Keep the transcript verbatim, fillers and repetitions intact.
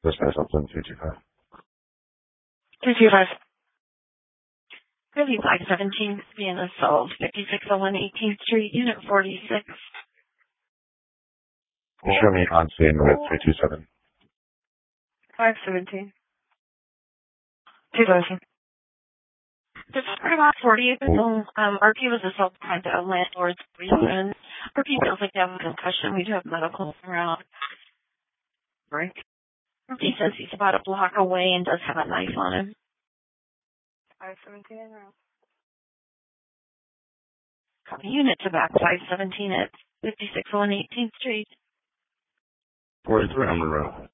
Dispatch something two two five. two two five. five seventeen being assault, fifty-six oh one eighteenth Street, Unit forty-six. Show me on scene with three two seven. five seventeen. two thousand. This is pretty much forty-eight years Um, R P was assaulted by the landlord's reason. R P feels like they have a concussion. We do have medical around. Right? R P says he's about a block away and does have a knife on him. five seventeen. Copy unit to back five seventeen at fifty-six oh one eighteenth Street. forty-three on the road.